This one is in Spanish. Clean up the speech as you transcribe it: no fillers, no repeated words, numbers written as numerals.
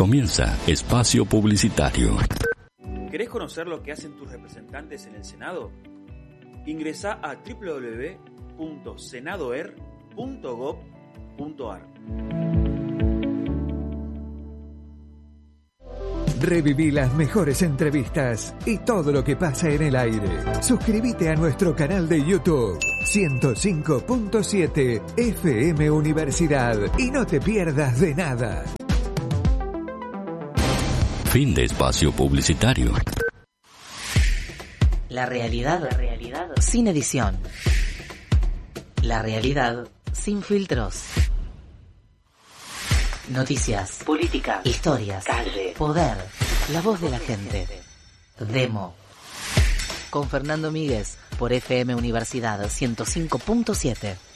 Comienza Espacio Publicitario. ¿Querés conocer lo que hacen tus representantes en el Senado? Ingresá a www.senadoer.gov.ar. Reviví las mejores entrevistas y todo lo que pasa en el aire. Suscríbete a nuestro canal de YouTube 105.7 FM Universidad y no te pierdas de nada. Fin de espacio publicitario. La realidad sin edición. La realidad sin filtros. Noticias, política, historias, calle, poder, la voz de la gente. Demo. Con Fernando Míguez por FM Universidad 105.7.